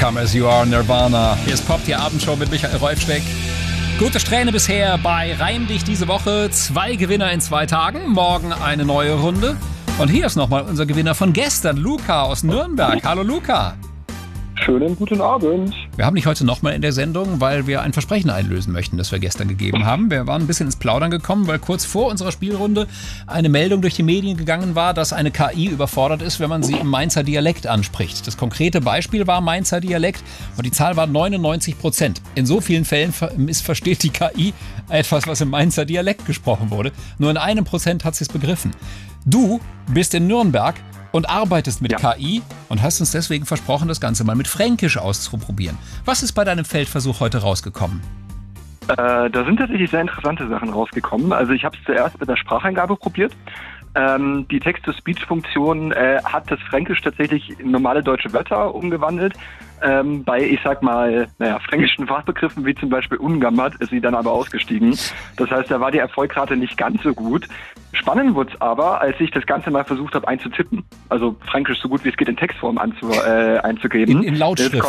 Come As You Are, Nirvana. Hier ist Pop, die Abendshow mit Michael Rolfsteck. Gute Strähne bisher bei Reim dich diese Woche. 2 Gewinner in 2 Tagen. Morgen eine neue Runde. Und hier ist nochmal unser Gewinner von gestern, Luca aus Nürnberg. Hallo Luca. Schönen guten Abend. Wir haben dich heute nochmal in der Sendung, weil wir ein Versprechen einlösen möchten, das wir gestern gegeben haben. Wir waren ein bisschen ins Plaudern gekommen, weil kurz vor unserer Spielrunde eine Meldung durch die Medien gegangen war, dass eine KI überfordert ist, wenn man sie im Mainzer Dialekt anspricht. Das konkrete Beispiel war Mainzer Dialekt und die Zahl war 99%. In so vielen Fällen missversteht die KI etwas, was im Mainzer Dialekt gesprochen wurde. Nur in 1% hat sie es begriffen. Du bist in Nürnberg und arbeitest mit KI und hast uns deswegen versprochen, das Ganze mal mit Fränkisch auszuprobieren. Was ist bei deinem Feldversuch heute rausgekommen? Da sind tatsächlich sehr interessante Sachen rausgekommen. Also ich habe es zuerst mit der Spracheingabe probiert. Die Text-to-Speech-Funktion hat das Fränkisch tatsächlich in normale deutsche Wörter umgewandelt. Bei, ich sag mal, fränkischen Fachbegriffen wie zum Beispiel Ungammert ist sie dann aber ausgestiegen. Das heißt, da war die Erfolgsrate nicht ganz so gut. Spannend wurde es aber, als ich das Ganze mal versucht habe einzutippen. Also Fränkisch so gut wie es geht in Textform einzugeben. In Lautschrift?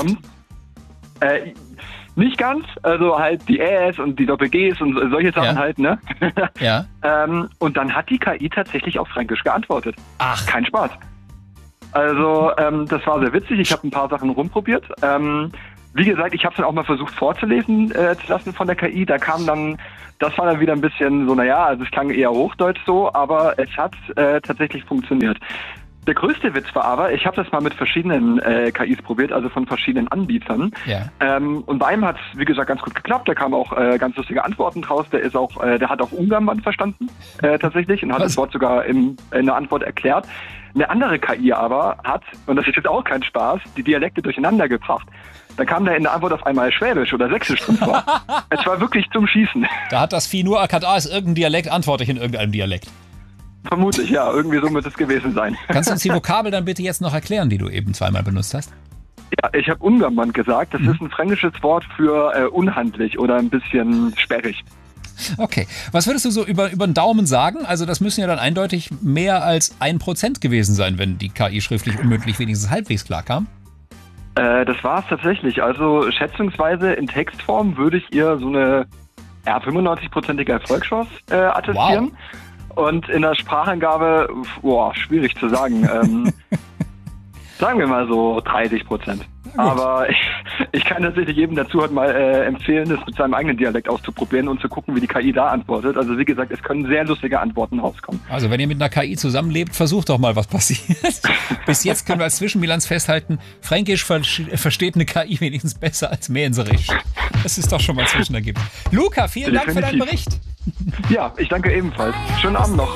Nicht ganz, also halt die Äs und die Doppel-Gs und solche Sachen halt, ne? Ja. Und dann hat die KI tatsächlich auf Fränkisch geantwortet. Ach. Kein Spaß. Also das war sehr witzig, ich habe ein paar Sachen rumprobiert. Wie gesagt, ich habe es dann auch mal versucht vorzulesen zu lassen von der KI. Das war dann wieder ein bisschen so, also es klang eher Hochdeutsch so, aber es hat tatsächlich funktioniert. Der größte Witz war aber, ich habe das mal mit verschiedenen KIs probiert, also von verschiedenen Anbietern. Ja. Und bei einem hat es, wie gesagt, ganz gut geklappt. Da kamen auch ganz lustige Antworten draus. Der hat auch Ungarn verstanden, tatsächlich, und hat das Wort sogar in der Antwort erklärt. Eine andere KI aber hat, und das ist jetzt auch kein Spaß, die Dialekte durcheinander gebracht. Da kam da in der Antwort auf einmal Schwäbisch oder Sächsisch drin vor. Es war wirklich zum Schießen. Da hat das Vieh nur erkannt, ist irgendein Dialekt, antworte ich in irgendeinem Dialekt. Vermutlich, ja. Irgendwie so wird es gewesen sein. Kannst du uns die Vokabel dann bitte jetzt noch erklären, die du eben zweimal benutzt hast? Ja, ich habe Ungarn gesagt. Das ist ein fränkisches Wort für unhandlich oder ein bisschen sperrig. Okay. Was würdest du so über den Daumen sagen? Also das müssen ja dann eindeutig mehr als 1% gewesen sein, wenn die KI schriftlich und mündlich wenigstens halbwegs klar kam. Das war es tatsächlich. Also schätzungsweise in Textform würde ich ihr so eine 95%ige Erfolgschance attestieren. Wow. Und in der Sprachangabe, schwierig zu sagen. Sagen wir mal so 30%. Aber ich kann tatsächlich jedem dazu heute mal empfehlen, das mit seinem eigenen Dialekt auszuprobieren und zu gucken, wie die KI da antwortet. Also wie gesagt, es können sehr lustige Antworten rauskommen. Also wenn ihr mit einer KI zusammenlebt, versucht doch mal, was passiert. Bis jetzt können wir als Zwischenbilanz festhalten, Fränkisch versteht eine KI wenigstens besser als Mähnserisch. Das ist doch schon mal ein Zwischenergebnis. Luca, vielen Dank für deinen Bericht. Ja, ich danke ebenfalls. Schönen Abend noch.